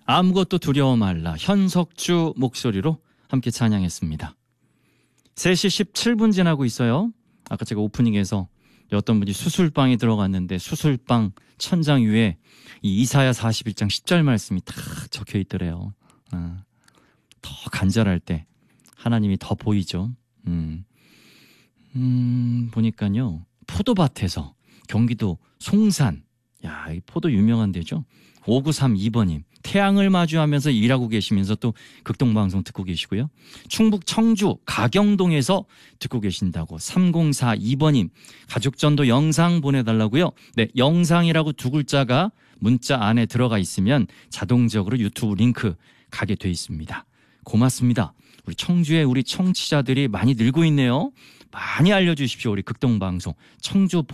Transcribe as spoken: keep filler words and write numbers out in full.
아무것도 두려워 말라. 현석주 목소리로 함께 찬양했습니다. 세 시 십칠 분 지나고 있어요. 아까 제가 오프닝에서 어떤 분이 수술방에 들어갔는데 수술방 천장 위에 이 이사야 사십일 장 십 절 말씀이 다 적혀 있더래요. 아, 더 간절할 때 하나님이 더 보이죠. 음, 음 보니까요. 포도밭에서 경기도 송산, 야, 이 포도 유명한 데죠. 오구삼이 번님 태양을 마주하면서 일하고 계시면서 또 극동방송 듣고 계시고요. 충북 청주 가경동에서 듣고 계신다고 삼공사이 번님 가족전도 영상 보내달라고요. 네, 영상이라고 두 글자가 문자 안에 들어가 있으면 자동적으로 유튜브 링크 가게 돼 있습니다. 고맙습니다. 우리 청주에 우리 청취자들이 많이 늘고 있네요. 많이 알려주십시오. 우리 극동방송 청주